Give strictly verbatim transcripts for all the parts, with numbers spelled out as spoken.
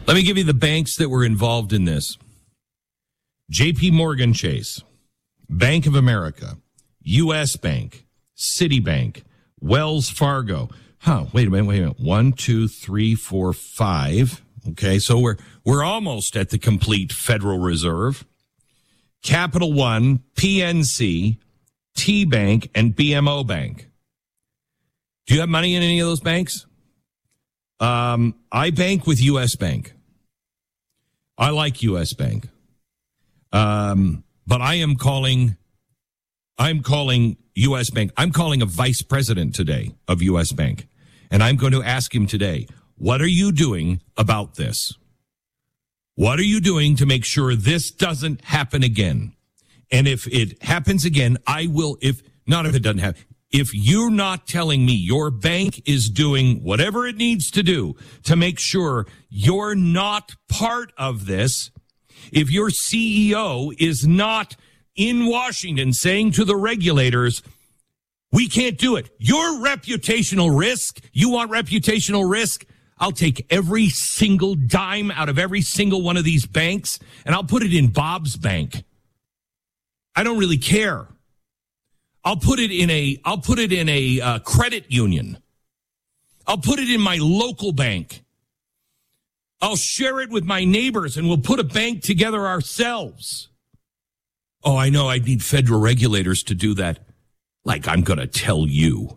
Let me give you the banks that were involved in this. J P Morgan Chase, Bank of America, U S Bank, Citibank, Wells Fargo. Huh, wait a minute, wait a minute. One, two, three, four, five. Okay, so we're we're almost at the complete Federal Reserve. Capital One, P N C, T-Bank, and B M O Bank. Do you have money in any of those banks? Um, I bank with U S Bank. I like U S Bank. Um, but I am calling, I'm calling U S Bank. I'm calling a vice president today of U S Bank. And I'm going to ask him today, what are you doing about this? What are you doing to make sure this doesn't happen again? And if it happens again, I will, if not, if it doesn't happen, if you're not telling me your bank is doing whatever it needs to do to make sure you're not part of this, if your C E O is not in Washington saying to the regulators, we can't do it. Your reputational risk, you want reputational risk? I'll take every single dime out of every single one of these banks and I'll put it in Bob's bank. I don't really care. I'll put it in a, I'll put it in a uh, credit union. I'll put it in my local bank. I'll share it with my neighbors and we'll put a bank together ourselves. Oh, I know I need federal regulators to do that. Like I'm going to tell you.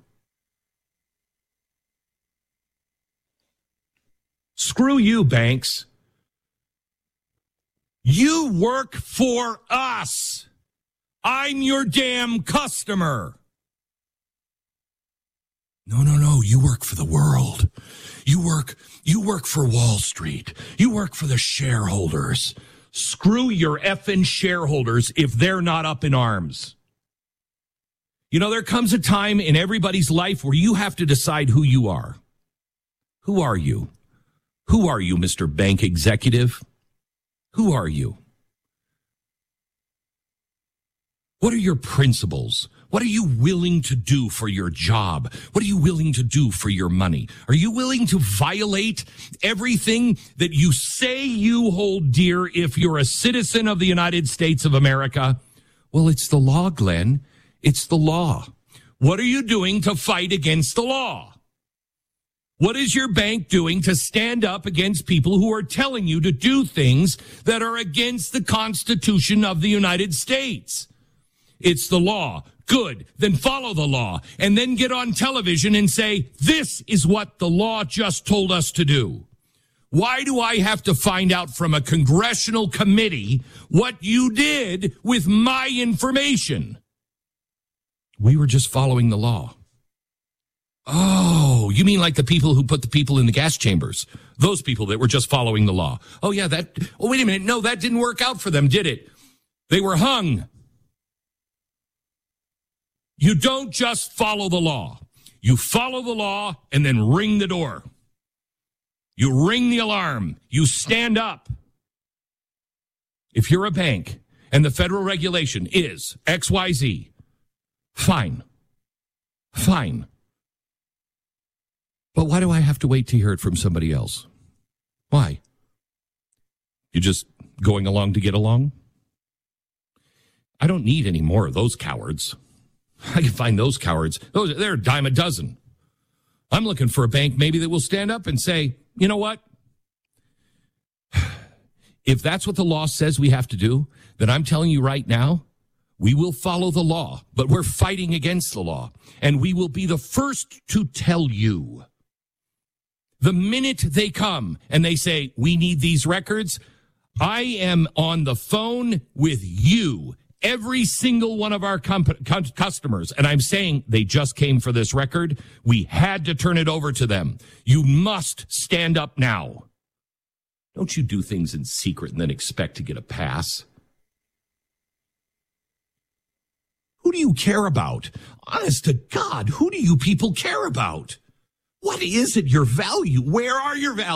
Screw you, banks. You work for us. I'm your damn customer. No, no, no. You work for the world. You work, you work for Wall Street. You work for the shareholders. Screw your effing shareholders if they're not up in arms. You know, there comes a time in everybody's life where you have to decide who you are. Who are you? Who are you, Mister Bank Executive? Who are you? What are your principles? What are you willing to do for your job? What are you willing to do for your money? Are you willing to violate everything that you say you hold dear if you're a citizen of the United States of America? Well, it's the law, Glenn. It's the law. What are you doing to fight against the law? What is your bank doing to stand up against people who are telling you to do things that are against the Constitution of the United States? It's the law. Good. Then follow the law and then get on television and say, this is what the law just told us to do. Why do I have to find out from a congressional committee what you did with my information? We were just following the law. Oh, you mean like the people who put the people in the gas chambers? Those people that were just following the law. Oh, yeah, that, oh, wait a minute. No, that didn't work out for them, did it? They were hung. You don't just follow the law. You follow the law and then ring the door. You ring the alarm. You stand up. If you're a bank and the federal regulation is X Y Z, fine. Fine. But why do I have to wait to hear it from somebody else? Why? You're just going along to get along? I don't need any more of those cowards. I can find those cowards. Those, they're a dime a dozen. I'm looking for a bank maybe that will stand up and say, you know what? If that's what the law says we have to do, then I'm telling you right now, we will follow the law, but we're fighting against the law. And we will be the first to tell you. The minute they come and they say, we need these records, I am on the phone with you, every single one of our comp- customers. And I'm saying they just came for this record. We had to turn it over to them. You must stand up now. Don't you do things in secret and then expect to get a pass. Who do you care about? Honest to God, who do you people care about? What is it, your value? Where are your values?